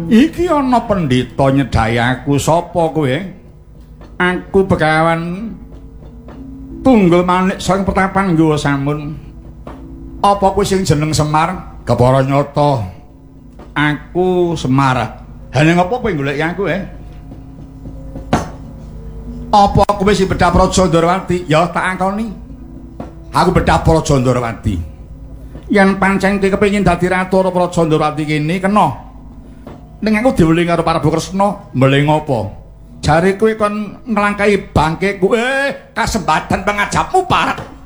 Iki ana pendhita nyedhaki aku. Sapa kowe? Aku Begawan Tunggul Manik saking Pertapan Nggawa Samun. Apa kowe sing jeneng Semar? Kepara nyata. Aku Semar. Hane ngopo kowe goleki aku, Apa kowe sing Bedhah Praja Ndrawati? Ya tak angkoni. Aku Bedhah Praja Ndrawati. Yen pancen kowe kepengin dadi ratu Praja Ndrawati kene kena. Ning aku diweling karo Prabu Kresna, mling apa? Jare kowe kon nglangkahi bangke kowe kasembatan pangajapmu parek.